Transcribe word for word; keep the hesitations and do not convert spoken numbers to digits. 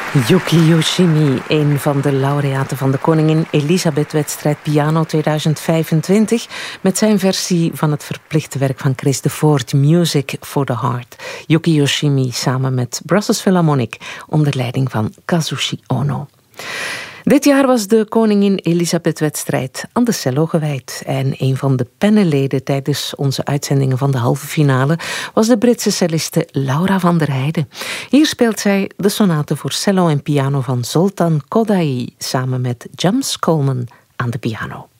Yuki Yoshimi, een van de laureaten van de Koningin Elisabeth-wedstrijd Piano tweeduizend vijfentwintig, met zijn versie van het verplichte werk van Chris de Voort, Music for the Heart. Yuki Yoshimi samen met Brussels Philharmonic onder leiding van Kazushi Ono. Dit jaar was de Koningin Elisabeth-wedstrijd aan de cello gewijd. En een van de panelleden tijdens onze uitzendingen van de halve finale was de Britse celliste Laura van der Heijden. Hier speelt zij de sonate voor cello en piano van Zoltan Kodály samen met James Coleman aan de piano.